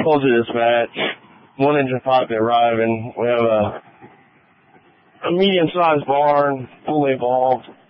Close to dispatch. 1 engine pipe arriving. We have a medium-sized barn, fully evolved.